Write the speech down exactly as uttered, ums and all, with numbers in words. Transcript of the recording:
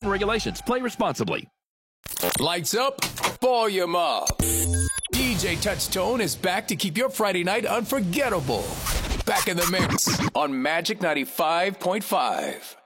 Regulations. Play responsibly. Lights up, volume up. D J Touchtone is back to keep your Friday night unforgettable. Back in the mix on Magic ninety-five point five.